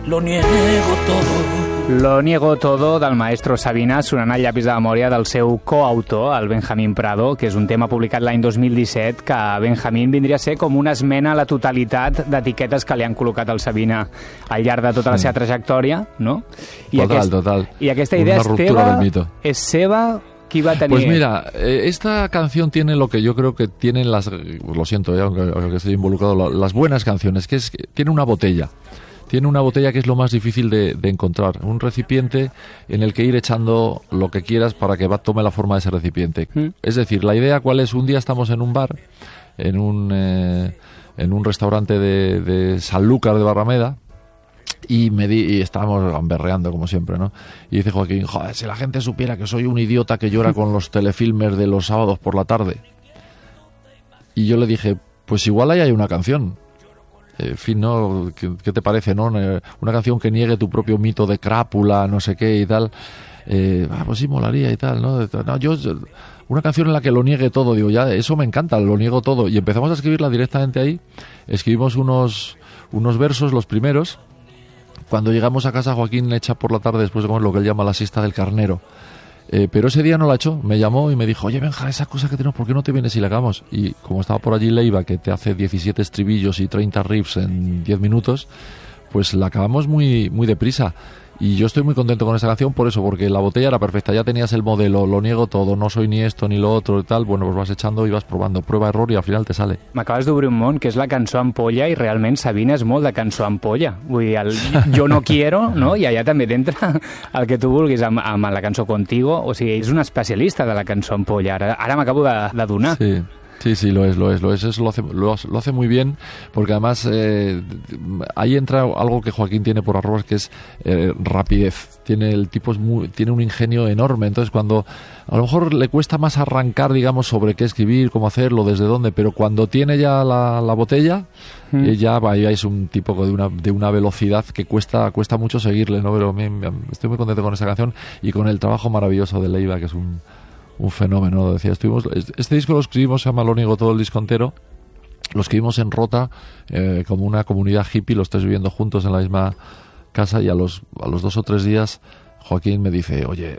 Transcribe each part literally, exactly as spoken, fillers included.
lo niego todo. Lo niego todo del maestro Sabina, sonant al llapis de memòria del seu coautor, el Benjamín Prado, que és un tema publicat l'any dos mil disset, que Benjamín vindria a ser com una esmena a la totalitat d'etiquetes que li han col·locat al Sabina al llarg de tota la seva trajectòria, no? I total, aquest, total. I aquesta idea una és teva, del mito. és seva, qui va tenir... Pues mira, esta canción tiene lo que yo creo que tienen las... Lo siento, ya, aunque, aunque estoy involucrado, las buenas canciones, que es que tiene una botella. Tiene una botella que es lo más difícil de, de encontrar. Un recipiente en el que ir echando lo que quieras para que va, tome la forma de ese recipiente. ¿Mm? Es decir, la idea cuál es, un día estamos en un bar, en un, eh, en un restaurante de, de Sanlúcar de Barrameda, y me di, y estábamos gamberreando como siempre, ¿no? Y dice Joaquín, joder, si la gente supiera que soy un idiota que llora con los telefilmes de los sábados por la tarde. Y yo le dije, pues igual ahí hay una canción. En fin, ¿no? ¿Qué, qué te parece, no? Una canción que niegue tu propio mito de crápula, no sé qué y tal. Eh, ah, pues sí, molaría y tal, ¿no? no yo, una canción en la que lo niegue todo, digo, ya, eso me encanta, lo niego todo. Y empezamos a escribirla directamente ahí. Escribimos unos, unos versos, los primeros. Cuando llegamos a casa, Joaquín echa por la tarde, después de comer lo que él llama la siesta del carnero. Eh, pero ese día no la echó, me llamó y me dijo, oye Benja, esa cosa que tenemos, ¿por qué no te vienes y la hagamos? Y como estaba por allí Leiva, que te hace diecisiete estribillos y treinta riffs en diez minutos, pues la acabamos muy, muy deprisa. Y yo estoy muy contento con esa canción por eso, porque la botella era perfecta, ya tenías el modelo, lo niego todo, no soy ni esto ni lo otro y tal, bueno, pues vas echando y vas probando, prueba, error i al final te sale. M'acabes d'obrir un món, que és la cançó ampolla, i realment Sabina és molt de cançó ampolla. Vull dir, el jo no quiero, no? I allà també t'entra el que tu vulguis amb, amb la cançó Contigo, o sigui, és un especialista de la cançó ampolla, ara, ara m'acabo de, de donar. Sí. Sí, sí, lo es, lo es, lo es, eso lo hace, lo, lo hace muy bien, porque además eh, ahí entra algo que Joaquín tiene por arrobas, que es eh, rapidez. Tiene el tipo es muy, tiene un ingenio enorme, entonces cuando a lo mejor le cuesta más arrancar, digamos, sobre qué escribir, cómo hacerlo, desde dónde, pero cuando tiene ya la, la botella, mm. eh, ya ahí es un tipo de una, de una velocidad que cuesta, cuesta mucho seguirle, ¿no? Pero me, me, estoy muy contento con esa canción y con el trabajo maravilloso de Leiva, que es un un fenómeno, decía, estuvimos, este disco lo escribimos, se llama Lo niego todo, el disco entero, lo escribimos en Rota, eh, como una comunidad hippie, los tres viviendo juntos en la misma casa, y a los, a los dos o tres días Joaquín me dice, oye,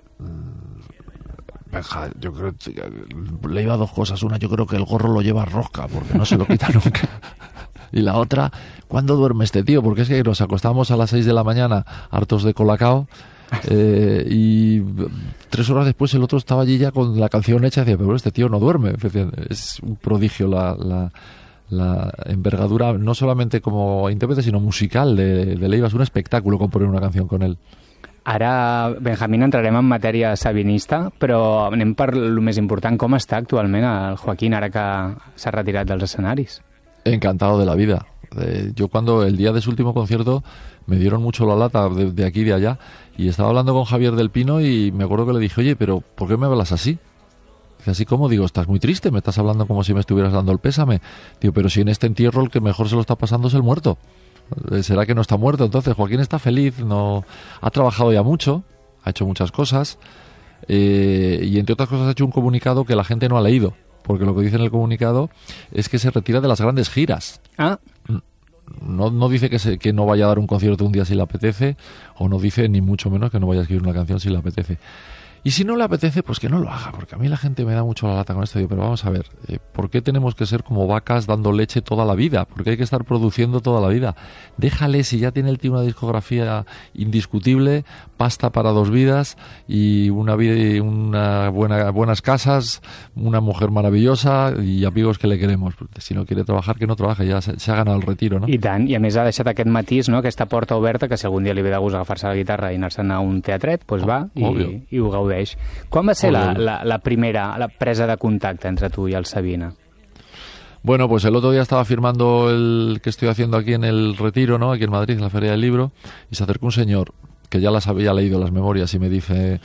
Benja, yo creo que le iba a dos cosas, una, yo creo que el gorro lo lleva rosca, porque no se lo quita nunca, y la otra, ¿cuándo duerme este tío? Porque es que nos acostamos a las seis de la mañana hartos de colacao, Eh, y tres horas después el otro estaba allí ya con la canción hecha y decía, pero este tío no duerme. Es un prodigio la, la, la envergadura, no solamente como intérprete, sino musical de, de Leiva. Es un espectáculo componer una canción con él. Ara, Benjamín, entrarem en matèria sabinista, però anem per el més important, com està actualment el Joaquín ara que s'ha retirat dels escenaris? Encantado de la vida. Eh, yo cuando el día de su último concierto me dieron mucho la lata de, de aquí y de allá, y estaba hablando con Javier del Pino y me acuerdo que le dije, oye, pero ¿por qué me hablas así? Dice, así como, digo, estás muy triste, me estás hablando como si me estuvieras dando el pésame. Digo, pero si en este entierro el que mejor se lo está pasando es el muerto. ¿Será que no está muerto? Entonces Joaquín está feliz, no ha trabajado ya mucho, ha hecho muchas cosas, eh, y entre otras cosas ha hecho un comunicado que la gente no ha leído, porque lo que dice en el comunicado es que se retira de las grandes giras. Ah. No, no dice que, se, que no vaya a dar un concierto un día si le apetece, o no dice ni mucho menos que no vaya a escribir una canción si le apetece. Y si no le apetece, pues que no lo haga, porque a mí la gente me da mucho la lata con esto. Digo, pero vamos a ver, eh, ¿por qué tenemos que ser como vacas dando leche toda la vida? ¿Por qué hay que estar produciendo toda la vida? Déjale, si ya tiene el tío una discografía indiscutible, pasta para dos vidas y una vida, una buena, buenas casas, una mujer maravillosa y amigos que le queremos. Si no quiere trabajar, que no trabaje, ya se, se ha ganado el retiro, ¿no? I tant, i a més ha deixat aquest matís, no? Aquesta porta oberta, que si algun dia li ve de gust agafar-se la guitarra i anar-se'n a un teatret, doncs va i, i ho gaudeix. Quan va ser la, la, la primera la presa de contacte entre tu y el Sabina? Bueno, pues el otro día estaba firmando el que estoy haciendo aquí en el Retiro, ¿no? Aquí en Madrid, en la Feria del Libro, y se acercó un señor que ya las había leído las memorias y me dice,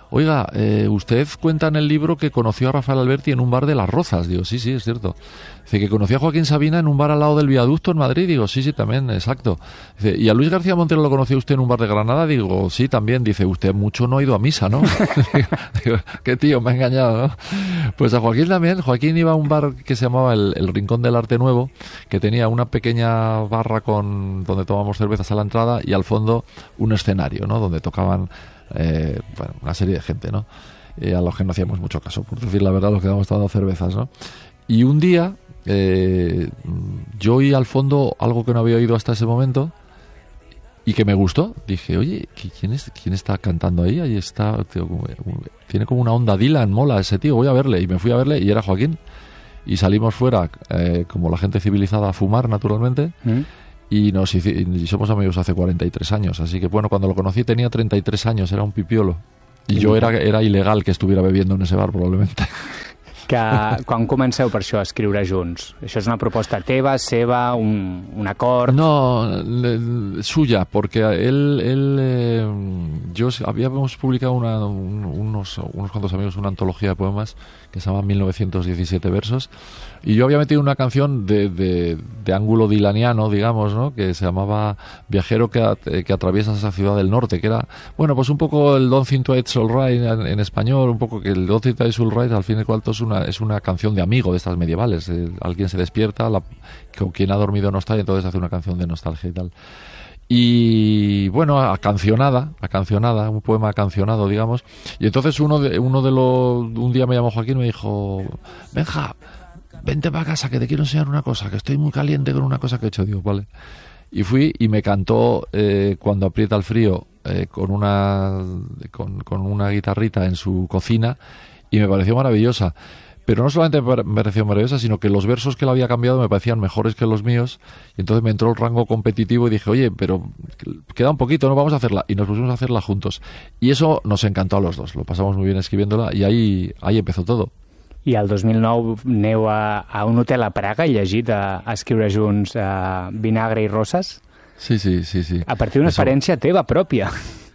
oiga, eh, usted cuenta en el libro que conoció a Rafael Alberti en un bar de Las Rozas. Digo, sí, sí, es cierto. Dice que conoció a Joaquín Sabina en un bar al lado del viaducto en Madrid. Digo, sí, sí, también, exacto. Dice, ¿y a Luis García Montero lo conoció usted en un bar de Granada? Digo, sí, también. Dice, usted mucho no ha ido a misa, ¿no? Digo, qué tío, me ha engañado, ¿no? Pues a Joaquín también. Joaquín iba a un bar que se llamaba el, el Rincón del Arte Nuevo, que tenía una pequeña barra con donde tomábamos cervezas a la entrada y al fondo un escenario, ¿no? Donde tocaban eh, bueno, una serie de gente, ¿no? Eh, a los que no hacíamos mucho caso, por decir la verdad, los que dábamos tomando cervezas, ¿no? Y un día eh, yo oí al fondo algo que no había oído hasta ese momento y que me gustó. Dije, oye, ¿quién, es, quién está cantando ahí? Ahí está, tío, tiene como una onda Dylan, mola ese tío, voy a verle. Y me fui a verle y era Joaquín. Y salimos fuera, eh, como la gente civilizada, a fumar, naturalmente. ¿Mm? Y, nos, y somos amigos hace cuarenta y tres años. Así que, bueno, cuando lo conocí tenía treinta y tres años, era un pipiolo. Y yo era, era ilegal que estuviera bebiendo en ese bar, probablemente. Que quan comenceu per això a escriure junts? Això és una proposta teva, seva, un, un acord? No, le, suya, porque él, él eh, yo habíamos publicado una, un, unos, unos cuantos amigos una antología de poemas que se llama mil novecientos diecisiete versos, y yo había metido una canción de, de, de ángulo dilaniano, digamos, ¿no? Que se llamaba Viajero que, at, que atraviesa esa ciudad del norte, que era, bueno, pues un poco el Don't Think Twice All Right en, en español, un poco que el Don't Think Twice All Right al fin y al cabo es una, es una canción de amigo de estas medievales. Eh, alguien se despierta, la, con quien ha dormido no está, y entonces hace una canción de nostalgia y tal. Y bueno, acancionada, acancionada, un poema acancionado, digamos. Y entonces uno de, uno de los, un día me llamó Joaquín y me dijo, Benja, vente para casa que te quiero enseñar una cosa, que estoy muy caliente con una cosa que he hecho. Digo, vale. Y fui y me cantó eh, Cuando aprieta el frío eh, con una con, con una guitarrita en su cocina, y me pareció maravillosa. Pero no solamente me pareció maravillosa, sino que los versos que él había cambiado me parecían mejores que los míos, y entonces me entró el rango competitivo y dije, oye, pero queda un poquito, ¿no? Vamos a hacerla. Y nos pusimos a hacerla juntos. Y eso nos encantó a los dos, lo pasamos muy bien escribiéndola, y ahí, ahí empezó todo. I el dos mil nou aneu a, a un hotel a Praga i llegit a, a escriure junts a Vinagre i Roses? Sí, sí, sí, sí. A partir d'una experiència teva pròpia.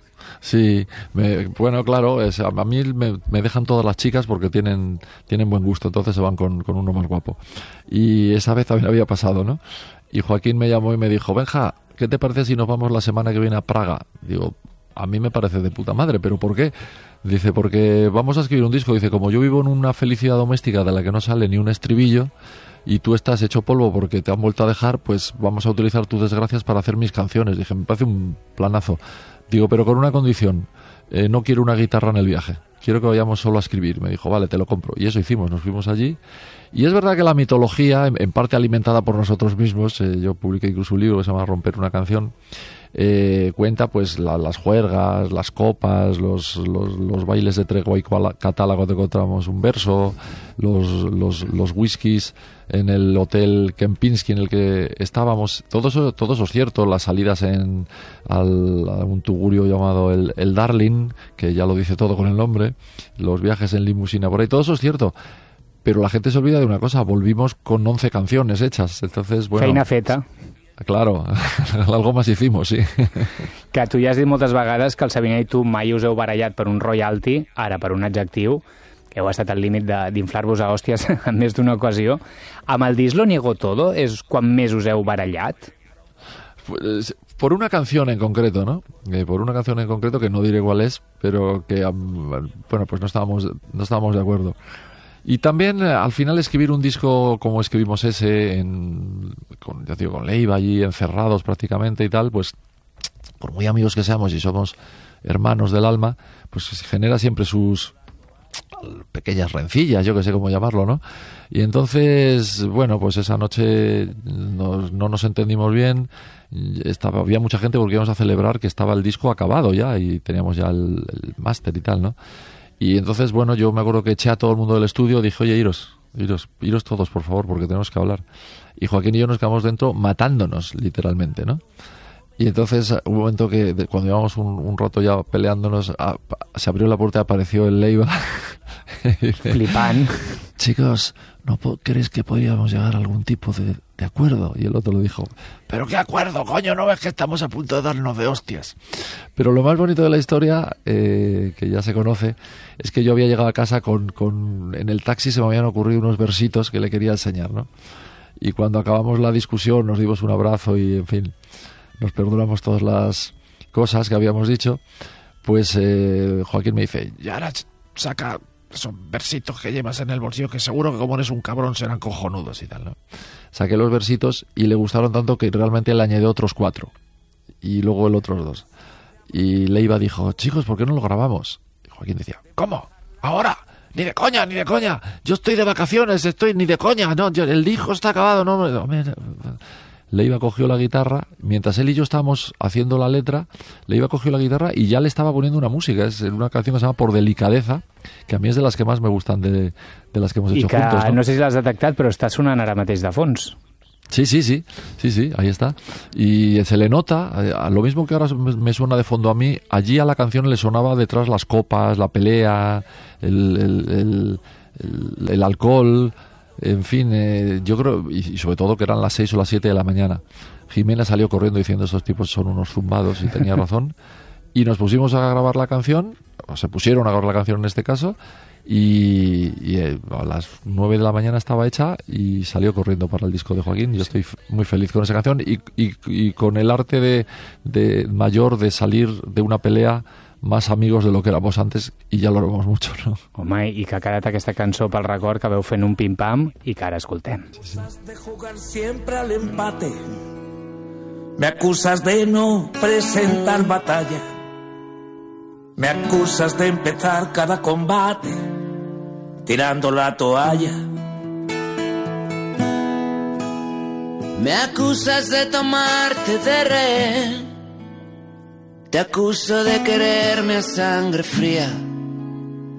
Sí, me, bueno, claro, es, a mí me, me dejan todas las chicas porque tienen, tienen buen gusto, entonces se van con, con uno más guapo. Y esa vez también había pasado, ¿no? Y Joaquín me llamó y me dijo, Benja, ¿qué te parece si nos vamos la semana que viene a Praga? Digo, a mí me parece de puta madre, ¿pero por qué? Dice, porque vamos a escribir un disco. Dice, como yo vivo en una felicidad doméstica de la que no sale ni un estribillo, y tú estás hecho polvo porque te han vuelto a dejar, pues vamos a utilizar tus desgracias para hacer mis canciones. Dije, me parece un planazo. Digo, pero con una condición, eh, no quiero una guitarra en el viaje, quiero que vayamos solo a escribir. Me dijo, vale, te lo compro. Y eso hicimos, nos fuimos allí. Y es verdad que la mitología, en, en parte alimentada por nosotros mismos, eh, yo publiqué incluso un libro que se llama Romper una canción, eh, cuenta pues la, las juergas, las copas, los, los, los bailes de tregua y catálogo de encontramos un verso, los, los, los whiskies en el hotel Kempinski en el que estábamos, todo eso, todo eso es cierto, las salidas en al, a un tugurio llamado el, el Darling, que ya lo dice todo con el nombre, los viajes en limusina por ahí, todo eso es cierto. Pero la gente se olvida de una cosa, volvimos con once canciones hechas, entonces, bueno... Feina feta. Claro, algo más hicimos, sí. Que tu ja has dit moltes vegades que el Sabina i tu mai us heu barallat per un royalty, ara per un adjectiu, que heu estat al límit d'inflar-vos a hòsties en més d'una ocasió. Amb el disc Lo niego todo és quan més us heu barallat? Pues, por una canción en concreto, ¿no? Eh, por una canción en concreto que no diré cuál es, pero que, um, bueno, pues no estábamos, no estábamos de acuerdo. Y también al final escribir un disco como escribimos ese, en, con, ya digo, con Leiva allí encerrados prácticamente y tal, pues por muy amigos que seamos y somos hermanos del alma, pues genera siempre sus pequeñas rencillas, yo que sé cómo llamarlo, ¿no? Y entonces, bueno, pues esa noche nos, no nos entendimos bien, estaba, había mucha gente porque íbamos a celebrar que estaba el disco acabado ya y teníamos ya el, el máster y tal, ¿no? Y entonces, bueno, yo me acuerdo que eché a todo el mundo del estudio, dije, oye, iros, iros, iros todos, por favor, porque tenemos que hablar. Y Joaquín y yo nos quedamos dentro matándonos, literalmente, ¿no? Y entonces, un momento que, de, cuando llevamos un, un rato ya peleándonos, a, a, se abrió la puerta y apareció el Leiva. Flipán. Chicos, ¿no creéis que podríamos llegar a algún tipo de, de acuerdo. Y el otro le dijo, ¿pero qué acuerdo, coño? ¿No ves que estamos a punto de darnos de hostias? Pero lo más bonito de la historia, eh, que ya se conoce, es que yo había llegado a casa con, con... En el taxi se me habían ocurrido unos versitos que le quería enseñar, ¿no? Y cuando acabamos la discusión nos dimos un abrazo y, en fin, nos perdonamos todas las cosas que habíamos dicho. Pues eh, Joaquín me dice, y ahora saca esos versitos que llevas en el bolsillo, que seguro que como eres un cabrón serán cojonudos y tal, ¿no? Saqué los versitos y le gustaron tanto que realmente le añadió otros cuatro. Y luego el otros dos. Y Leiva dijo, chicos, ¿por qué no lo grabamos? Y Joaquín decía, ¿cómo? ¿Ahora? Ni de coña, ni de coña. Yo estoy de vacaciones, estoy ni de coña. No, yo, el disco está acabado. No, no, no. Leiva cogió la guitarra, mientras él y yo estábamos haciendo la letra, Leiva cogió la guitarra y ya le estaba poniendo una música. Es una canción que se llama Por Delicadeza, que a mí és de les que más me gustan de, de las que hemos hecho I que, juntos, ¿no? no sé si l'has detectat, però està sonant ara mateix de fons. Sí, sí, sí, sí, sí, ahí está. Y se le nota, eh, lo mismo que ahora me suena de fondo a mí, allí a la canción le sonaba detrás las copas, la pelea, el, el, el, el, el alcohol... En fin, eh, yo creo, y, y sobre todo que eran las seis o las siete de la mañana. Jimena salió corriendo diciendo, estos tipos son unos zumbados, y tenía razón. Y nos pusimos a grabar la canción, o se pusieron a grabar la canción en este caso, y, y eh, a las nueve de la mañana estaba hecha y salió corriendo para el disco de Joaquín. Yo estoy f- muy feliz con esa canción y, y, y con el arte de, de mayor de salir de una pelea más amigos de lo que éramos antes, y ja l'oremos mucho, ¿no? Home, i que ha quedat aquesta cançó pel record que veu fent un pim-pam i que ara escoltem. Me acusas de jugar siempre al empate. Me acusas de no presentar batalla. Me acusas de empezar cada combate tirando la toalla. Me acusas de tomarte de rehén. Te acuso de quererme a sangre fría.